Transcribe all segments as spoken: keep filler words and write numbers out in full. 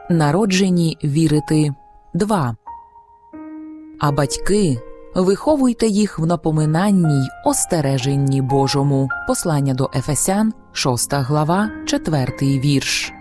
Народжені вірити. два. А батьки, виховуйте їх в напоминанні й остереженні Божому. Послання до Ефесян, шоста глава, четвертий вірш.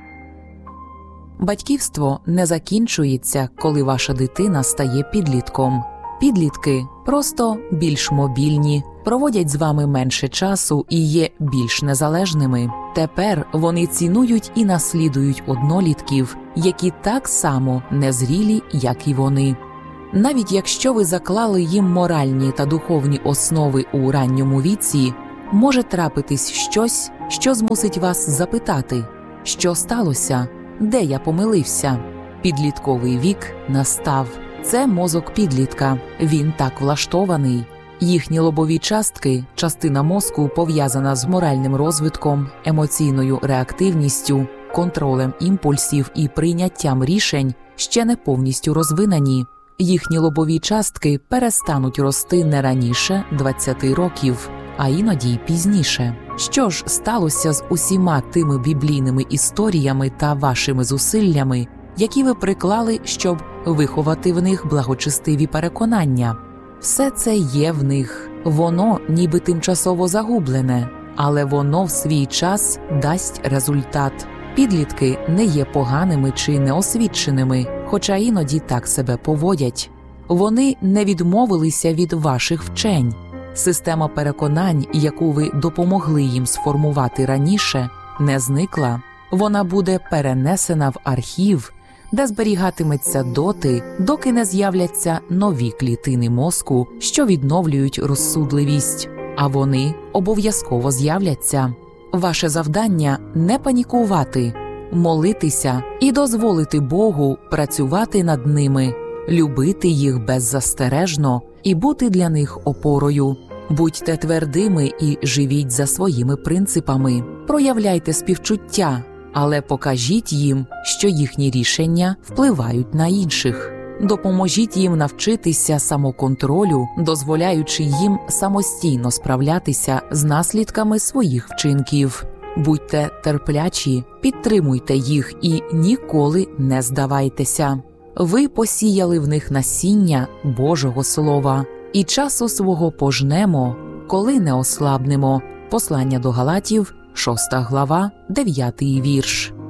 Батьківство не закінчується, коли ваша дитина стає підлітком. Підлітки просто більш мобільні, проводять з вами менше часу і є більш незалежними. Тепер вони цінують і наслідують однолітків, які так само незрілі, як і вони. Навіть якщо ви заклали їм моральні та духовні основи у ранньому віці, може трапитись щось, що змусить вас запитати, що сталося, де я помилився. Підлітковий вік настав. Це мозок підлітка, він так влаштований. Їхні лобові частки, частина мозку, пов'язана з моральним розвитком, емоційною реактивністю, контролем імпульсів і прийняттям рішень, ще не повністю розвинені. Їхні лобові частки перестануть рости не раніше двадцяти років, а іноді й пізніше. Що ж сталося з усіма тими біблійними історіями та вашими зусиллями, які ви приклали, щоб виховати в них благочестиві переконання? Все це є в них. Воно ніби тимчасово загублене, але воно в свій час дасть результат. Підлітки не є поганими чи неосвіченими, хоча іноді так себе поводять. Вони не відмовилися від ваших вчень. Система переконань, яку ви допомогли їм сформувати раніше, не зникла. Вона буде перенесена в архів, де зберігатиметься доти, доки не з'являться нові клітини мозку, що відновлюють розсудливість. А вони обов'язково з'являться. Ваше завдання – не панікувати, молитися і дозволити Богу працювати над ними, любити їх беззастережно і бути для них опорою. Будьте твердими і живіть за своїми принципами. Проявляйте співчуття, але покажіть їм, що їхні рішення впливають на інших. Допоможіть їм навчитися самоконтролю, дозволяючи їм самостійно справлятися з наслідками своїх вчинків. Будьте терплячі, підтримуйте їх і ніколи не здавайтеся. Ви посіяли в них насіння Божого Слова, і часу свого пожнемо, коли не ослабнемо. Послання до Галатів, шоста глава, дев'ятий вірш.